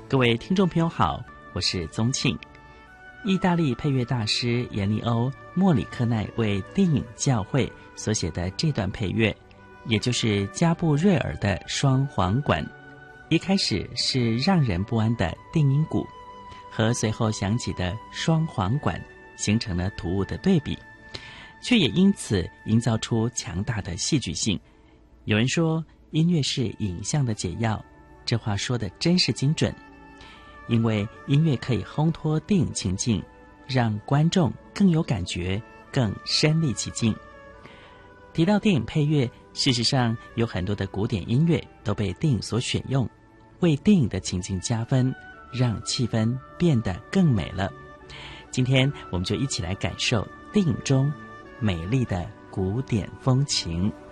各位听众朋友好，我是宗庆。意大利配乐大师严利欧·莫里克奈为电影《教会》所写的这段配乐，也就是加布瑞尔的双簧管，一开始是让人不安的定音鼓，和随后响起的双簧管形成了突兀的对比，却也因此营造出强大的戏剧性。有人说音乐是影像的解药，这话说得真是精准，因为音乐可以烘托电影情境，让观众更有感觉，更身临其境。提到电影配乐，事实上有很多的古典音乐都被电影所选用，为电影的情境加分，让气氛变得更美了。今天我们就一起来感受电影中美丽的古典风情。